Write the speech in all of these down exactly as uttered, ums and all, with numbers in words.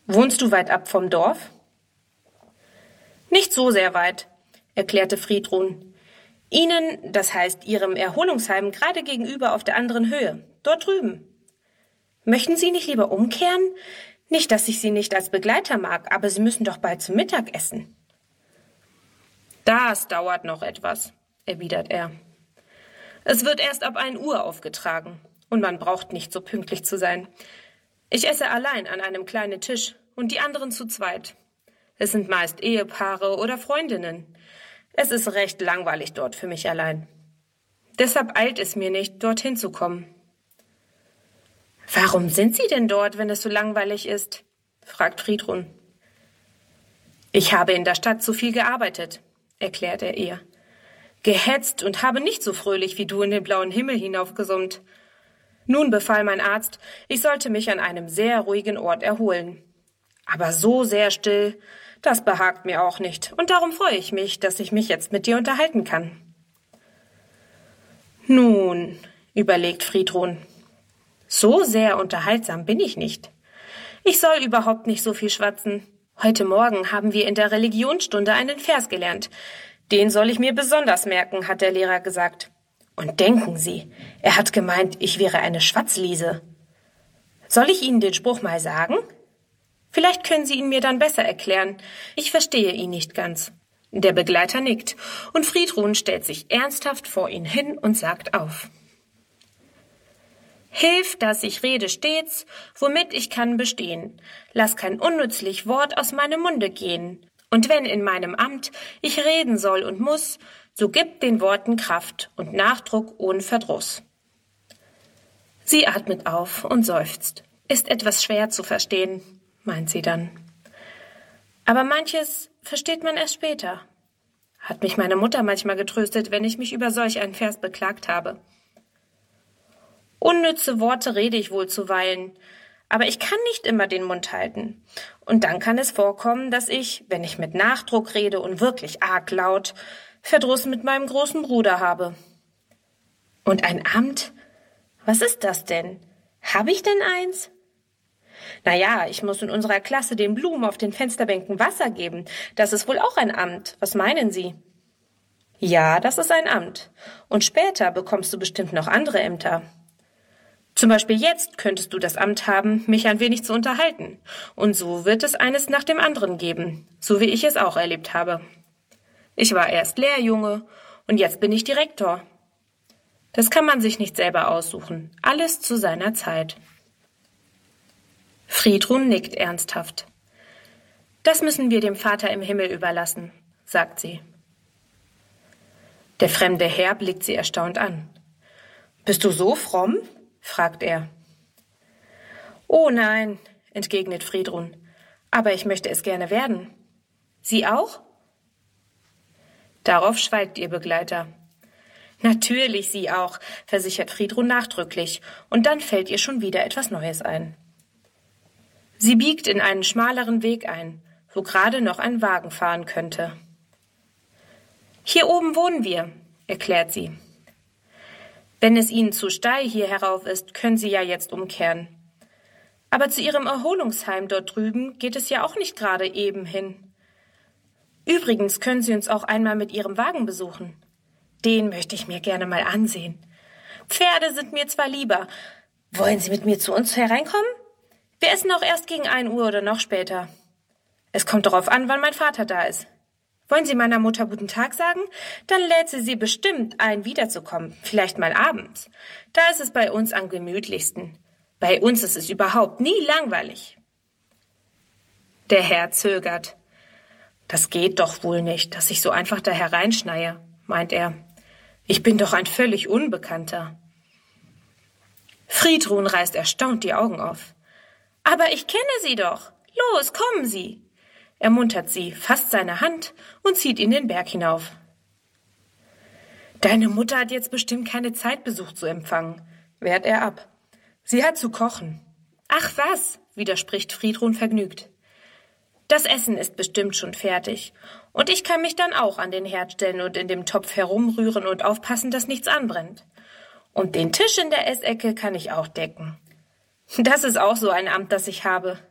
Wohnst du weit ab vom Dorf? Nicht so sehr weit, erklärte Friedrun. Ihnen, das heißt Ihrem Erholungsheim, gerade gegenüber auf der anderen Höhe, dort drüben. Möchten Sie nicht lieber umkehren? Nicht, dass ich Sie nicht als Begleiter mag, aber Sie müssen doch bald zum Mittag essen. Das dauert noch etwas, erwidert er. Es wird erst ab ein Uhr aufgetragen und man braucht nicht so pünktlich zu sein. Ich esse allein an einem kleinen Tisch und die anderen zu zweit. Es sind meist Ehepaare oder Freundinnen. Es ist recht langweilig dort für mich allein. Deshalb eilt es mir nicht, dorthin zu kommen. »Warum sind Sie denn dort, wenn es so langweilig ist?« fragt Friedrun. »Ich habe in der Stadt zu viel gearbeitet«, erklärt er ihr. »Gehetzt und habe nicht so fröhlich wie du in den blauen Himmel hinaufgesummt. Nun befahl mein Arzt, ich sollte mich an einem sehr ruhigen Ort erholen. Aber so sehr still, das behagt mir auch nicht, und darum freue ich mich, dass ich mich jetzt mit dir unterhalten kann.« »Nun«, überlegt Friedrun, »so sehr unterhaltsam bin ich nicht. Ich soll überhaupt nicht so viel schwatzen. Heute Morgen haben wir in der Religionsstunde einen Vers gelernt. Den soll ich mir besonders merken, hat der Lehrer gesagt. Und denken Sie, er hat gemeint, ich wäre eine Schwatzliese. Soll ich Ihnen den Spruch mal sagen? Vielleicht können Sie ihn mir dann besser erklären. Ich verstehe ihn nicht ganz.« Der Begleiter nickt, und Friedrun stellt sich ernsthaft vor ihn hin und sagt auf. »Hilf, dass ich rede stets, womit ich kann bestehen. Lass kein unnützlich Wort aus meinem Munde gehen. Und wenn in meinem Amt ich reden soll und muss, so gib den Worten Kraft und Nachdruck ohne Verdruss.« Sie atmet auf und seufzt. Ist etwas schwer zu verstehen, meint sie dann. Aber manches versteht man erst später. Hat mich meine Mutter manchmal getröstet, wenn ich mich über solch einen Vers beklagt habe. Unnütze Worte rede ich wohl zuweilen, aber ich kann nicht immer den Mund halten. Und dann kann es vorkommen, dass ich, wenn ich mit Nachdruck rede und wirklich arg laut, Verdruss mit meinem großen Bruder habe. Und ein Amt? Was ist das denn? Habe ich denn eins? Na ja, ich muss in unserer Klasse den Blumen auf den Fensterbänken Wasser geben. Das ist wohl auch ein Amt. Was meinen Sie? Ja, das ist ein Amt. Und später bekommst du bestimmt noch andere Ämter. Zum Beispiel jetzt könntest du das Amt haben, mich ein wenig zu unterhalten. Und so wird es eines nach dem anderen geben, so wie ich es auch erlebt habe. Ich war erst Lehrjunge und jetzt bin ich Direktor. Das kann man sich nicht selber aussuchen. Alles zu seiner Zeit. Friedrun nickt ernsthaft. »Das müssen wir dem Vater im Himmel überlassen«, sagt sie. Der fremde Herr blickt sie erstaunt an. »Bist du so fromm?« fragt er. »Oh nein«, entgegnet Friedrun, »aber ich möchte es gerne werden. Sie auch?« Darauf schweigt ihr Begleiter. »Natürlich Sie auch«, versichert Friedrun nachdrücklich, und dann fällt ihr schon wieder etwas Neues ein. Sie biegt in einen schmaleren Weg ein, wo gerade noch ein Wagen fahren könnte. »Hier oben wohnen wir«, erklärt sie. »Wenn es Ihnen zu steil hier herauf ist, können Sie ja jetzt umkehren. Aber zu Ihrem Erholungsheim dort drüben geht es ja auch nicht gerade eben hin. Übrigens können Sie uns auch einmal mit Ihrem Wagen besuchen. Den möchte ich mir gerne mal ansehen. Pferde sind mir zwar lieber. Wollen Sie mit mir zu uns hereinkommen? Wir essen auch erst gegen ein Uhr oder noch später. Es kommt darauf an, wann mein Vater da ist. Wollen Sie meiner Mutter guten Tag sagen? Dann lädt sie Sie bestimmt ein, wiederzukommen. Vielleicht mal abends. Da ist es bei uns am gemütlichsten. Bei uns ist es überhaupt nie langweilig.« Der Herr zögert. »Das geht doch wohl nicht, dass ich so einfach da hereinschneie«, meint er. »Ich bin doch ein völlig Unbekannter.« Friedrun reißt erstaunt die Augen auf. »Aber ich kenne Sie doch. Los, kommen Sie!« ermuntert sie, fasst seine Hand und zieht ihn den Berg hinauf. »Deine Mutter hat jetzt bestimmt keine Zeit, Besuch zu empfangen«, wehrt er ab. »Sie hat zu kochen.« »Ach was«, widerspricht Friedrun vergnügt. »Das Essen ist bestimmt schon fertig. Und ich kann mich dann auch an den Herd stellen und in dem Topf herumrühren und aufpassen, dass nichts anbrennt. Und den Tisch in der Essecke kann ich auch decken. Das ist auch so ein Amt, das ich habe.«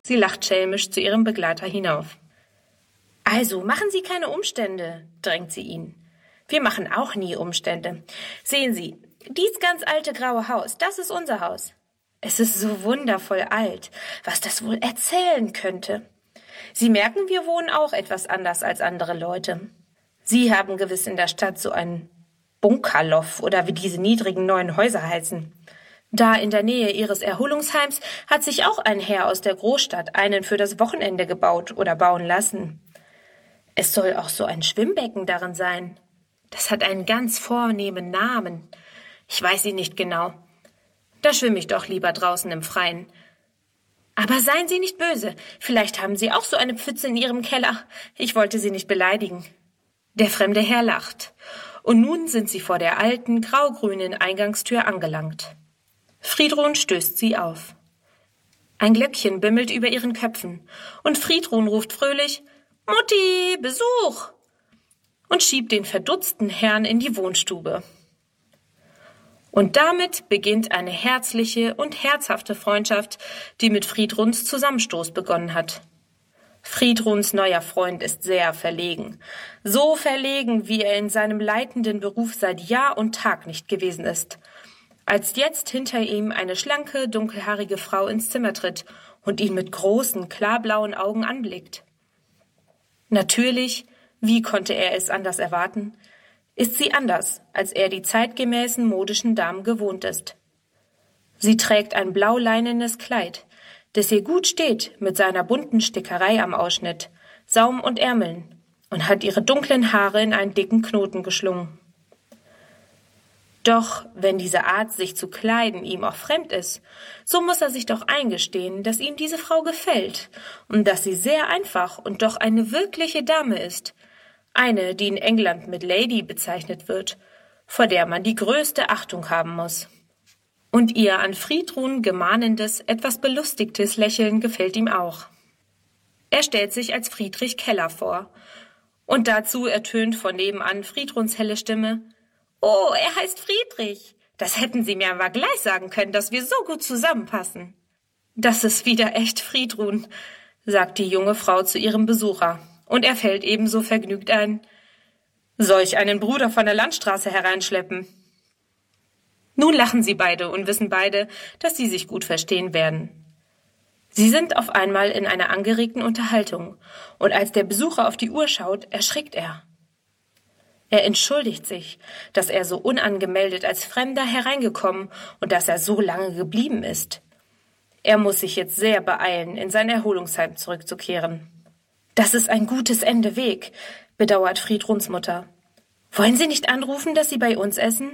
Sie lacht schelmisch zu ihrem Begleiter hinauf. »Also, machen Sie keine Umstände«, drängt sie ihn. »Wir machen auch nie Umstände. Sehen Sie, dies ganz alte graue Haus, das ist unser Haus. Es ist so wundervoll alt, was das wohl erzählen könnte. Sie merken, wir wohnen auch etwas anders als andere Leute. Sie haben gewiss in der Stadt so einen Bunkerloff oder wie diese niedrigen neuen Häuser heißen. Da in der Nähe Ihres Erholungsheims hat sich auch ein Herr aus der Großstadt einen für das Wochenende gebaut oder bauen lassen. Es soll auch so ein Schwimmbecken darin sein. Das hat einen ganz vornehmen Namen. Ich weiß ihn nicht genau. Da schwimme ich doch lieber draußen im Freien. Aber seien Sie nicht böse. Vielleicht haben Sie auch so eine Pfütze in Ihrem Keller. Ich wollte Sie nicht beleidigen.« Der fremde Herr lacht. Und nun sind sie vor der alten, graugrünen Eingangstür angelangt. Friedrun stößt sie auf. Ein Glöckchen bimmelt über ihren Köpfen und Friedrun ruft fröhlich: »Mutti, Besuch!« und schiebt den verdutzten Herrn in die Wohnstube. Und damit beginnt eine herzliche und herzhafte Freundschaft, die mit Friedruns Zusammenstoß begonnen hat. Friedruns neuer Freund ist sehr verlegen. So verlegen, wie er in seinem leitenden Beruf seit Jahr und Tag nicht gewesen ist. Als jetzt hinter ihm eine schlanke, dunkelhaarige Frau ins Zimmer tritt und ihn mit großen, klarblauen Augen anblickt. Natürlich, wie konnte er es anders erwarten, ist sie anders, als er die zeitgemäßen modischen Damen gewohnt ist. Sie trägt ein blauleinenes Kleid, das ihr gut steht mit seiner bunten Stickerei am Ausschnitt, Saum und Ärmeln, und hat ihre dunklen Haare in einen dicken Knoten geschlungen. Doch wenn diese Art, sich zu kleiden, ihm auch fremd ist, so muss er sich doch eingestehen, dass ihm diese Frau gefällt und dass sie sehr einfach und doch eine wirkliche Dame ist, eine, die in England mit Lady bezeichnet wird, vor der man die größte Achtung haben muss. Und ihr an Friedrun gemahnendes, etwas belustigtes Lächeln gefällt ihm auch. Er stellt sich als Friedrich Keller vor, und dazu ertönt von nebenan Friedruns helle Stimme: »Oh, er heißt Friedrich. Das hätten Sie mir aber gleich sagen können, dass wir so gut zusammenpassen.« »Das ist wieder echt Friedrun«, sagt die junge Frau zu ihrem Besucher, und er fällt ebenso vergnügt ein: »Solch einen Bruder von der Landstraße hereinschleppen?« Nun lachen sie beide und wissen beide, dass sie sich gut verstehen werden. Sie sind auf einmal in einer angeregten Unterhaltung, und als der Besucher auf die Uhr schaut, erschrickt er. Er entschuldigt sich, dass er so unangemeldet als Fremder hereingekommen und dass er so lange geblieben ist. Er muss sich jetzt sehr beeilen, in sein Erholungsheim zurückzukehren. »Das ist ein gutes Ende Weg«, bedauert Friedruns Mutter. »Wollen Sie nicht anrufen, dass Sie bei uns essen?«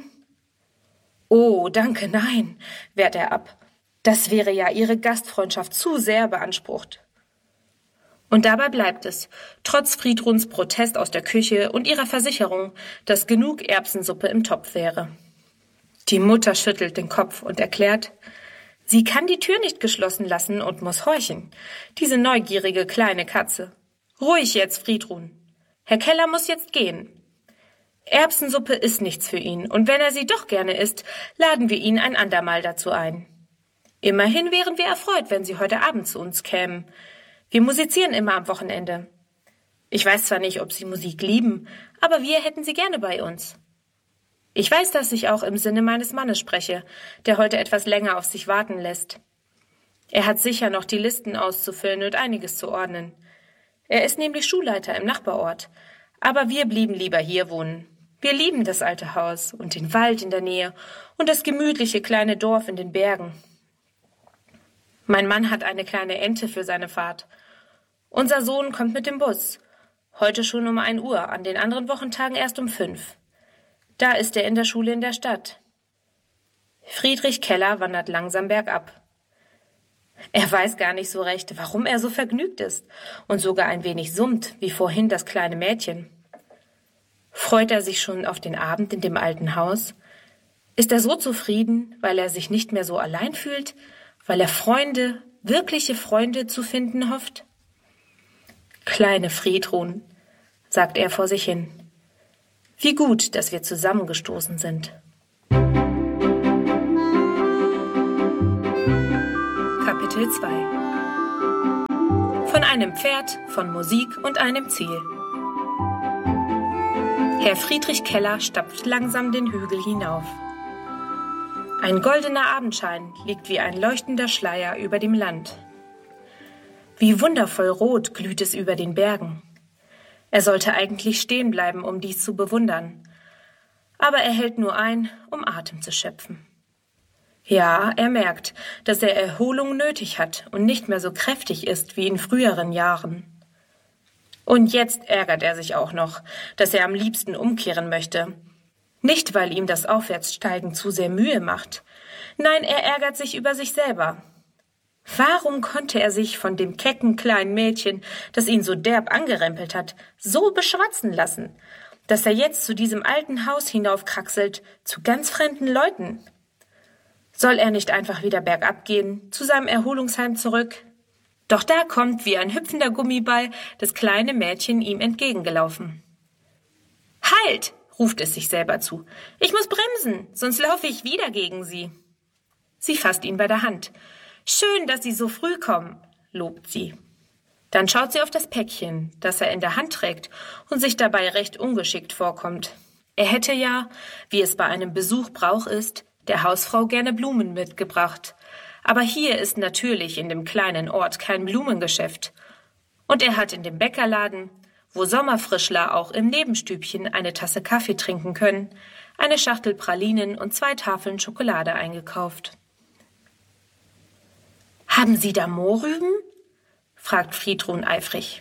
»Oh, danke, nein«, wehrt er ab. »Das wäre ja Ihre Gastfreundschaft zu sehr beansprucht.« Und dabei bleibt es, trotz Friedruns Protest aus der Küche und ihrer Versicherung, dass genug Erbsensuppe im Topf wäre. Die Mutter schüttelt den Kopf und erklärt: »Sie kann die Tür nicht geschlossen lassen und muss horchen. Diese neugierige kleine Katze. Ruhig jetzt, Friedrun. Herr Keller muss jetzt gehen. Erbsensuppe ist nichts für ihn, und wenn er sie doch gerne isst, laden wir ihn ein andermal dazu ein. Immerhin wären wir erfreut, wenn Sie heute Abend zu uns kämen. Wir musizieren immer am Wochenende. Ich weiß zwar nicht, ob Sie Musik lieben, aber wir hätten Sie gerne bei uns. Ich weiß, dass ich auch im Sinne meines Mannes spreche, der heute etwas länger auf sich warten lässt. Er hat sicher noch die Listen auszufüllen und einiges zu ordnen. Er ist nämlich Schulleiter im Nachbarort, aber wir blieben lieber hier wohnen. Wir lieben das alte Haus und den Wald in der Nähe und das gemütliche kleine Dorf in den Bergen. Mein Mann hat eine kleine Ente für seine Fahrt. Unser Sohn kommt mit dem Bus. Heute schon um ein Uhr, an den anderen Wochentagen erst um fünf. Da ist er in der Schule in der Stadt.« Friedrich Keller wandert langsam bergab. Er weiß gar nicht so recht, warum er so vergnügt ist und sogar ein wenig summt, wie vorhin das kleine Mädchen. Freut er sich schon auf den Abend in dem alten Haus? Ist er so zufrieden, weil er sich nicht mehr so allein fühlt, weil er Freunde, wirkliche Freunde zu finden hofft? »Kleine Friedrun«, sagt er vor sich hin. »Wie gut, dass wir zusammengestoßen sind.« Kapitel zwei von einem Pferd, von Musik und einem Ziel. Herr Friedrich Keller stapft langsam den Hügel hinauf. Ein goldener Abendschein liegt wie ein leuchtender Schleier über dem Land. Wie wundervoll rot glüht es über den Bergen. Er sollte eigentlich stehen bleiben, um dies zu bewundern. Aber er hält nur ein, um Atem zu schöpfen. Ja, er merkt, dass er Erholung nötig hat und nicht mehr so kräftig ist wie in früheren Jahren. Und jetzt ärgert er sich auch noch, dass er am liebsten umkehren möchte. Nicht, weil ihm das Aufwärtssteigen zu sehr Mühe macht. Nein, er ärgert sich über sich selber. Warum konnte er sich von dem kecken kleinen Mädchen, das ihn so derb angerempelt hat, so beschwatzen lassen, dass er jetzt zu diesem alten Haus hinaufkraxelt, zu ganz fremden Leuten? Soll er nicht einfach wieder bergab gehen, zu seinem Erholungsheim zurück? Doch da kommt wie ein hüpfender Gummiball das kleine Mädchen ihm entgegengelaufen. »Halt!« ruft es sich selber zu. »Ich muss bremsen, sonst laufe ich wieder gegen Sie.« Sie fasst ihn bei der Hand. »Schön, dass Sie so früh kommen«, lobt sie. Dann schaut sie auf das Päckchen, das er in der Hand trägt und sich dabei recht ungeschickt vorkommt. Er hätte ja, wie es bei einem Besuch Brauch ist, der Hausfrau gerne Blumen mitgebracht. Aber hier ist natürlich in dem kleinen Ort kein Blumengeschäft. Und er hat in dem Bäckerladen, wo Sommerfrischler auch im Nebenstübchen eine Tasse Kaffee trinken können, eine Schachtel Pralinen und zwei Tafeln Schokolade eingekauft. »Haben Sie da Mohrrüben?« fragt Friedrun eifrig.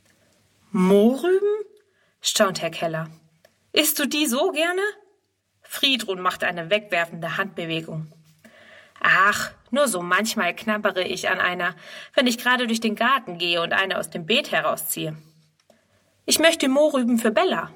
»Mohrrüben?« staunt Herr Keller. »Isst du die so gerne?« Friedrun macht eine wegwerfende Handbewegung. »Ach, nur so manchmal knabbere ich an einer, wenn ich gerade durch den Garten gehe und eine aus dem Beet herausziehe. Ich möchte Mohrrüben für Bella.«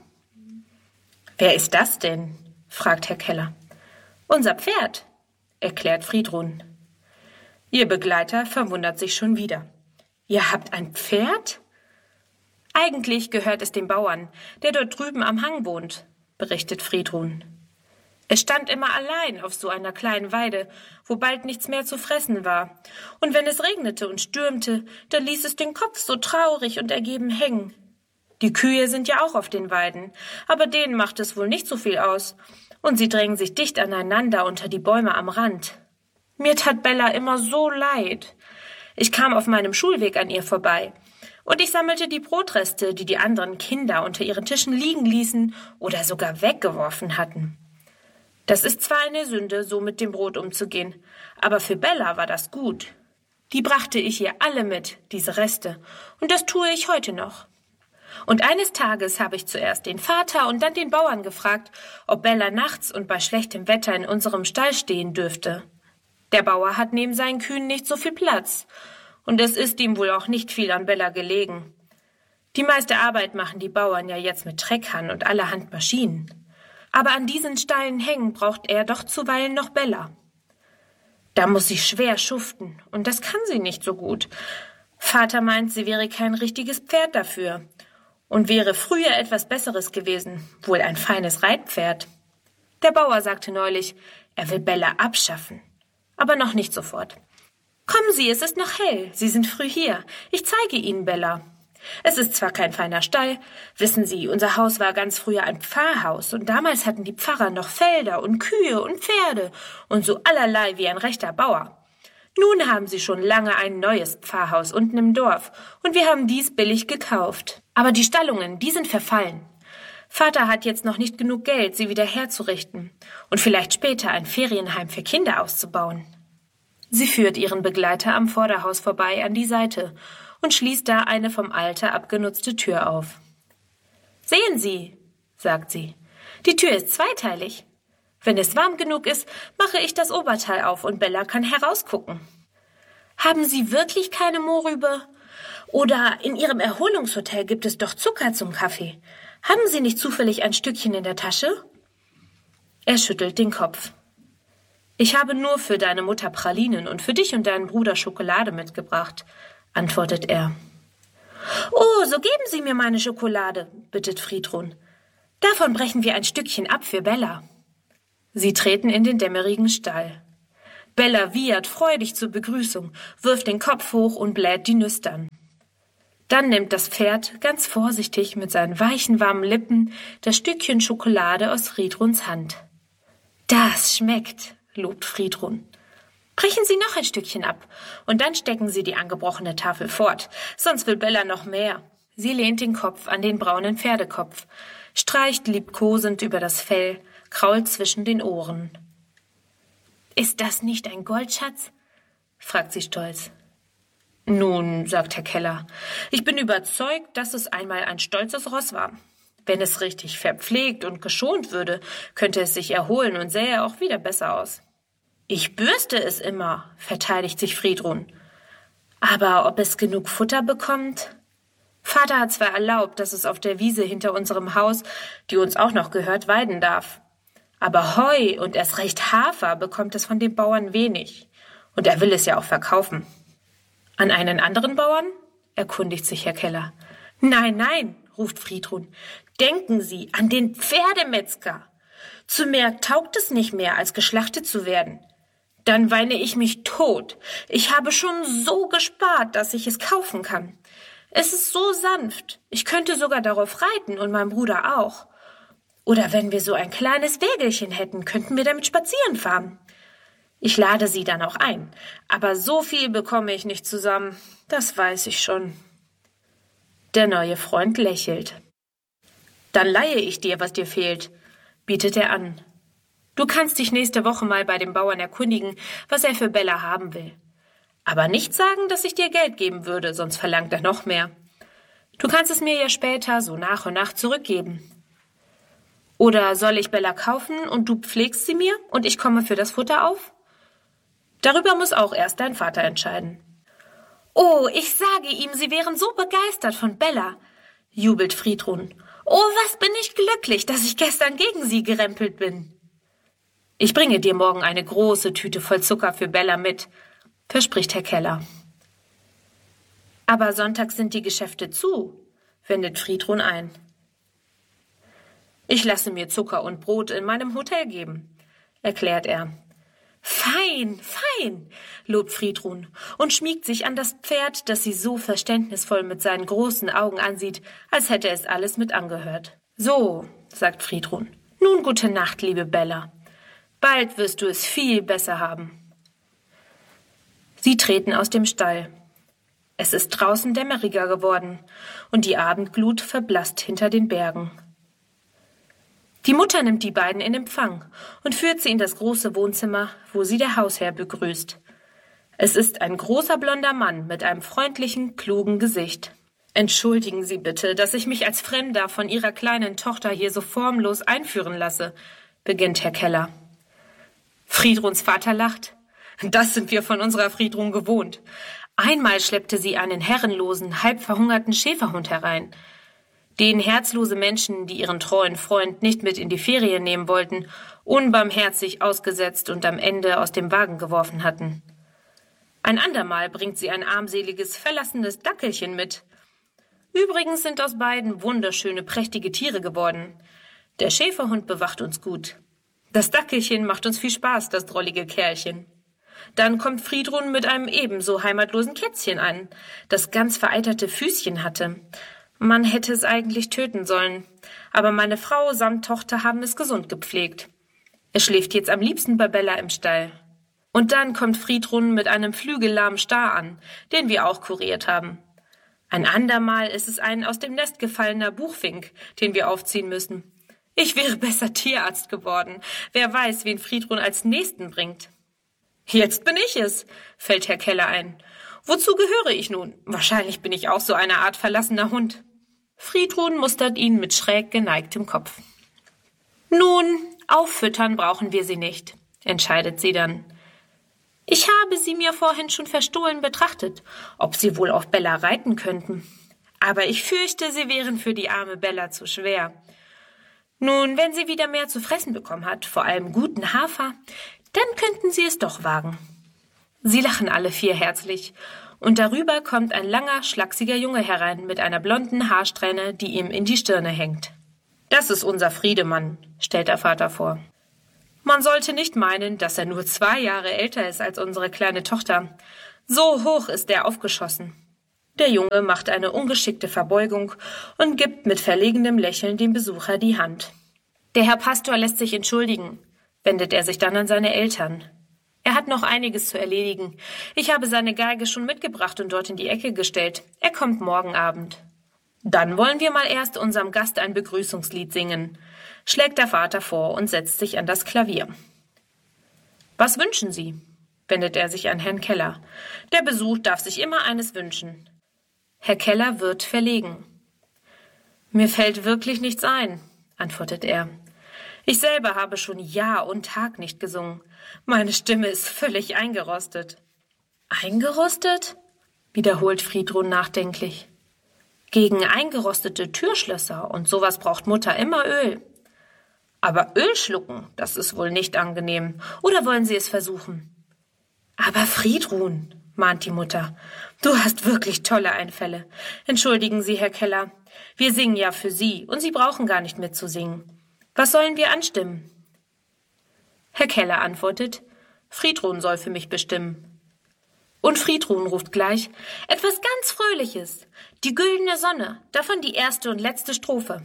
»Wer ist das denn?« fragt Herr Keller. »Unser Pferd«, erklärt Friedrun. Ihr Begleiter verwundert sich schon wieder. »Ihr habt ein Pferd?« »Eigentlich gehört es dem Bauern, der dort drüben am Hang wohnt«, berichtet Friedrun. Es stand immer allein auf so einer kleinen Weide, wo bald nichts mehr zu fressen war. Und wenn es regnete und stürmte, dann ließ es den Kopf so traurig und ergeben hängen. Die Kühe sind ja auch auf den Weiden, aber denen macht es wohl nicht so viel aus. Und sie drängen sich dicht aneinander unter die Bäume am Rand. Mir tat Bella immer so leid. Ich kam auf meinem Schulweg an ihr vorbei. Und ich sammelte die Brotreste, die die anderen Kinder unter ihren Tischen liegen ließen oder sogar weggeworfen hatten. Das ist zwar eine Sünde, so mit dem Brot umzugehen, aber für Bella war das gut. Die brachte ich ihr alle mit, diese Reste, und das tue ich heute noch. Und eines Tages habe ich zuerst den Vater und dann den Bauern gefragt, ob Bella nachts und bei schlechtem Wetter in unserem Stall stehen dürfte. Der Bauer hat neben seinen Kühen nicht so viel Platz, und es ist ihm wohl auch nicht viel an Bella gelegen. Die meiste Arbeit machen die Bauern ja jetzt mit Treckern und allerhand Maschinen. Aber an diesen steilen Hängen braucht er doch zuweilen noch Bella. Da muss sie schwer schuften, und das kann sie nicht so gut. Vater meint, sie wäre kein richtiges Pferd dafür und wäre früher etwas Besseres gewesen, wohl ein feines Reitpferd. Der Bauer sagte neulich, er will Bella abschaffen, aber noch nicht sofort. Kommen Sie, es ist noch hell, Sie sind früh hier, ich zeige Ihnen Bella. Es ist zwar kein feiner Stall, wissen Sie, unser Haus war ganz früher ein Pfarrhaus und damals hatten die Pfarrer noch Felder und Kühe und Pferde und so allerlei wie ein rechter Bauer. Nun haben sie schon lange ein neues Pfarrhaus unten im Dorf und wir haben dies billig gekauft. Aber die Stallungen, die sind verfallen. Vater hat jetzt noch nicht genug Geld, sie wieder herzurichten und vielleicht später ein Ferienheim für Kinder auszubauen. Sie führt ihren Begleiter am Vorderhaus vorbei an die Seite und schließt da eine vom Alter abgenutzte Tür auf. »Sehen Sie«, sagt sie, »die Tür ist zweiteilig. Wenn es warm genug ist, mache ich das Oberteil auf und Bella kann herausgucken. Haben Sie wirklich keine Mohrrübe? Oder in Ihrem Erholungshotel gibt es doch Zucker zum Kaffee. Haben Sie nicht zufällig ein Stückchen in der Tasche?« Er schüttelt den Kopf. »Ich habe nur für deine Mutter Pralinen und für dich und deinen Bruder Schokolade mitgebracht«, antwortet er. »Oh, so geben Sie mir meine Schokolade«, bittet Friedrun. »Davon brechen wir ein Stückchen ab für Bella.« Sie treten in den dämmerigen Stall. Bella wiehert freudig zur Begrüßung, wirft den Kopf hoch und bläht die Nüstern. Dann nimmt das Pferd ganz vorsichtig mit seinen weichen, warmen Lippen das Stückchen Schokolade aus Friedruns Hand. »Das schmeckt«, lobt Friedrun. »Brechen Sie noch ein Stückchen ab, und dann stecken Sie die angebrochene Tafel fort, sonst will Bella noch mehr.« Sie lehnt den Kopf an den braunen Pferdekopf, streicht liebkosend über das Fell, krault zwischen den Ohren. »Ist das nicht ein Goldschatz?« fragt sie stolz. »Nun«, sagt Herr Keller, »ich bin überzeugt, dass es einmal ein stolzes Ross war. Wenn es richtig verpflegt und geschont würde, könnte es sich erholen und sähe auch wieder besser aus.« »Ich bürste es immer«, verteidigt sich Friedrun. »Aber ob es genug Futter bekommt?« »Vater hat zwar erlaubt, dass es auf der Wiese hinter unserem Haus, die uns auch noch gehört, weiden darf. Aber Heu und erst recht Hafer bekommt es von den Bauern wenig. Und er will es ja auch verkaufen.« »An einen anderen Bauern?« erkundigt sich Herr Keller. »Nein, nein«, ruft Friedrun. »Denken Sie an den Pferdemetzger. Zu mehr taugt es nicht mehr, als geschlachtet zu werden. Dann weine ich mich tot. Ich habe schon so gespart, dass ich es kaufen kann. Es ist so sanft. Ich könnte sogar darauf reiten und mein Bruder auch. Oder wenn wir so ein kleines Wägelchen hätten, könnten wir damit spazieren fahren. Ich lade Sie dann auch ein. Aber so viel bekomme ich nicht zusammen. Das weiß ich schon.« Der neue Freund lächelt. »Dann leihe ich dir, was dir fehlt«, bietet er an. »Du kannst dich nächste Woche mal bei dem Bauern erkundigen, was er für Bella haben will. Aber nicht sagen, dass ich dir Geld geben würde, sonst verlangt er noch mehr. Du kannst es mir ja später so nach und nach zurückgeben. Oder soll ich Bella kaufen und du pflegst sie mir und ich komme für das Futter auf? Darüber muss auch erst dein Vater entscheiden.« »Oh, ich sage ihm, Sie wären so begeistert von Bella«, jubelt Friedrun. »Oh, was bin ich glücklich, dass ich gestern gegen Sie gerempelt bin.« »Ich bringe dir morgen eine große Tüte voll Zucker für Bella mit«, verspricht Herr Keller. »Aber sonntags sind die Geschäfte zu«, wendet Friedrun ein. »Ich lasse mir Zucker und Brot in meinem Hotel geben«, erklärt er. »Fein, fein«, lobt Friedrun und schmiegt sich an das Pferd, das sie so verständnisvoll mit seinen großen Augen ansieht, als hätte es alles mit angehört. »So«, sagt Friedrun, »nun gute Nacht, liebe Bella. Bald wirst du es viel besser haben.« Sie treten aus dem Stall. Es ist draußen dämmeriger geworden und die Abendglut verblasst hinter den Bergen. Die Mutter nimmt die beiden in Empfang und führt sie in das große Wohnzimmer, wo sie der Hausherr begrüßt. Es ist ein großer blonder Mann mit einem freundlichen, klugen Gesicht. »Entschuldigen Sie bitte, dass ich mich als Fremder von Ihrer kleinen Tochter hier so formlos einführen lasse«, beginnt Herr Keller. Friedruns Vater lacht. »Das sind wir von unserer Friedrun gewohnt. Einmal schleppte sie einen herrenlosen, halb verhungerten Schäferhund herein, den herzlose Menschen, die ihren treuen Freund nicht mit in die Ferien nehmen wollten, unbarmherzig ausgesetzt und am Ende aus dem Wagen geworfen hatten. Ein andermal bringt sie ein armseliges, verlassenes Dackelchen mit. Übrigens sind aus beiden wunderschöne, prächtige Tiere geworden. Der Schäferhund bewacht uns gut. Das Dackelchen macht uns viel Spaß, das drollige Kerlchen. Dann kommt Friedrun mit einem ebenso heimatlosen Kätzchen an, das ganz vereiterte Füßchen hatte. Man hätte es eigentlich töten sollen, aber meine Frau samt Tochter haben es gesund gepflegt. Es schläft jetzt am liebsten bei Bella im Stall. Und dann kommt Friedrun mit einem flügellahmen Star an, den wir auch kuriert haben. Ein andermal ist es ein aus dem Nest gefallener Buchfink, den wir aufziehen müssen. Ich wäre besser Tierarzt geworden. Wer weiß, wen Friedrun als Nächsten bringt.« »Jetzt bin ich es«, fällt Herr Keller ein. »Wozu gehöre ich nun? Wahrscheinlich bin ich auch so eine Art verlassener Hund.« Friedrun mustert ihn mit schräg geneigtem Kopf. »Nun, auffüttern brauchen wir sie nicht«, entscheidet sie dann. »Ich habe sie mir vorhin schon verstohlen betrachtet, ob sie wohl auf Bella reiten könnten. Aber ich fürchte, sie wären für die arme Bella zu schwer. Nun, wenn sie wieder mehr zu fressen bekommen hat, vor allem guten Hafer, dann könnten sie es doch wagen.« Sie lachen alle vier herzlich, und darüber kommt ein langer, schlachsiger Junge herein mit einer blonden Haarsträhne, die ihm in die Stirne hängt. »Das ist unser Friedemann«, stellt der Vater vor. »Man sollte nicht meinen, dass er nur zwei Jahre älter ist als unsere kleine Tochter. So hoch ist er aufgeschossen. Der Junge macht eine ungeschickte Verbeugung und gibt mit verlegenem Lächeln dem Besucher die Hand. Der Herr Pastor lässt sich entschuldigen, wendet er sich dann an seine Eltern. Er hat noch einiges zu erledigen. Ich habe seine Geige schon mitgebracht und dort in die Ecke gestellt. Er kommt morgen Abend. Dann wollen wir mal erst unserem Gast ein Begrüßungslied singen, schlägt der Vater vor und setzt sich an das Klavier. Was wünschen Sie? Wendet er sich an Herrn Keller. Der Besuch darf sich immer eines wünschen. Herr Keller wird verlegen. Mir fällt wirklich nichts ein, antwortet er. Ich selber habe schon Jahr und Tag nicht gesungen. Meine Stimme ist völlig eingerostet. Eingerostet? Wiederholt Friedrun nachdenklich. Gegen eingerostete Türschlösser und sowas braucht Mutter immer Öl. Aber Öl schlucken, das ist wohl nicht angenehm. Oder wollen Sie es versuchen? Aber Friedrun, mahnt die Mutter, du hast wirklich tolle Einfälle. Entschuldigen Sie, Herr Keller, wir singen ja für Sie und Sie brauchen gar nicht mitzusingen. Was sollen wir anstimmen? Herr Keller antwortet, Friedrun soll für mich bestimmen. Und Friedrun ruft gleich, etwas ganz Fröhliches, die güldene Sonne, davon die erste und letzte Strophe.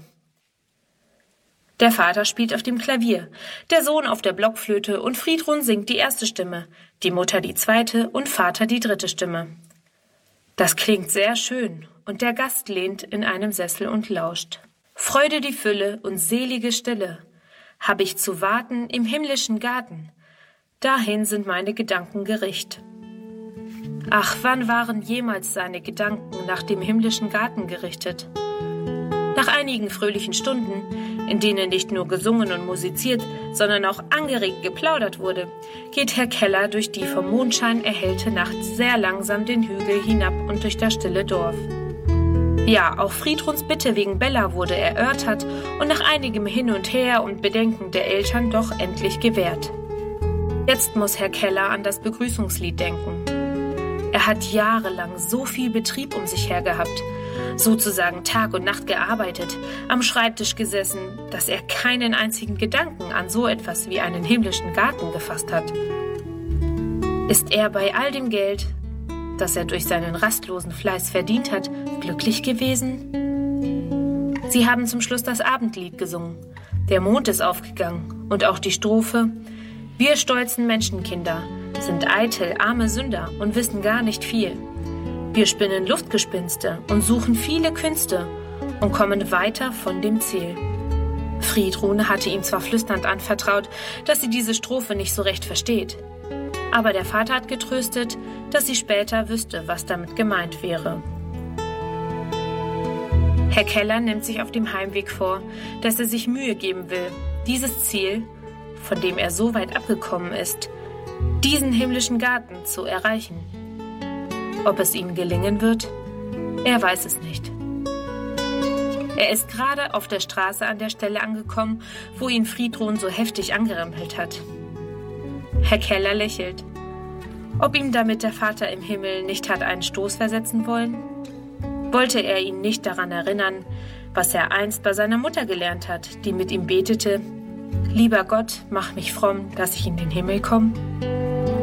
Der Vater spielt auf dem Klavier, der Sohn auf der Blockflöte und Friedrun singt die erste Stimme, die Mutter die zweite und Vater die dritte Stimme. Das klingt sehr schön und der Gast lehnt in einem Sessel und lauscht. Freude die Fülle und selige Stille, hab ich zu warten im himmlischen Garten, dahin sind meine Gedanken gericht. Ach, wann waren jemals seine Gedanken nach dem himmlischen Garten gerichtet? Nach einigen fröhlichen Stunden, in denen nicht nur gesungen und musiziert, sondern auch angeregt geplaudert wurde, geht Herr Keller durch die vom Mondschein erhellte Nacht sehr langsam den Hügel hinab und durch das stille Dorf. Ja, auch Friedruns Bitte wegen Bella wurde erörtert und nach einigem Hin und Her und Bedenken der Eltern doch endlich gewährt. Jetzt muss Herr Keller an das Begrüßungslied denken. Er hat jahrelang so viel Betrieb um sich her gehabt, sozusagen Tag und Nacht gearbeitet, am Schreibtisch gesessen, dass er keinen einzigen Gedanken an so etwas wie einen himmlischen Garten gefasst hat. Ist er bei all dem Geld, das er durch seinen rastlosen Fleiß verdient hat, glücklich gewesen? Sie haben zum Schluss das Abendlied gesungen. Der Mond ist aufgegangen und auch die Strophe Wir stolzen Menschenkinder sind eitel, arme Sünder und wissen gar nicht viel. Wir spinnen Luftgespinste und suchen viele Künste und kommen weiter von dem Ziel. Friedrun hatte ihm zwar flüsternd anvertraut, dass sie diese Strophe nicht so recht versteht. Aber der Vater hat getröstet, dass sie später wüsste, was damit gemeint wäre. Herr Keller nimmt sich auf dem Heimweg vor, dass er sich Mühe geben will, dieses Ziel, von dem er so weit abgekommen ist, diesen himmlischen Garten zu erreichen. Ob es ihm gelingen wird? Er weiß es nicht. Er ist gerade auf der Straße an der Stelle angekommen, wo ihn Friedrun so heftig angerempelt hat. Herr Keller lächelt. Ob ihm damit der Vater im Himmel nicht hat einen Stoß versetzen wollen? Wollte er ihn nicht daran erinnern, was er einst bei seiner Mutter gelernt hat, die mit ihm betete, »Lieber Gott, mach mich fromm, dass ich in den Himmel komme«?